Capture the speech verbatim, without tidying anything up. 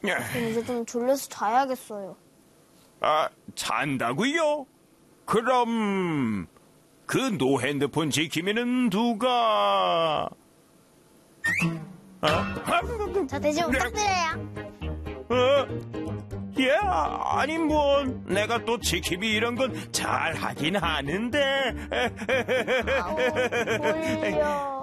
전 이제 좀 졸려서 자야겠어요. 아, 잔다고요? 그럼 그 노 핸드폰 지킴이는 누가? 어? 저 대신 부탁드려요. 어? 예, 아니 뭐 내가 또 지킴이 이런 건 잘 하긴 하는데. 아우, 졸려.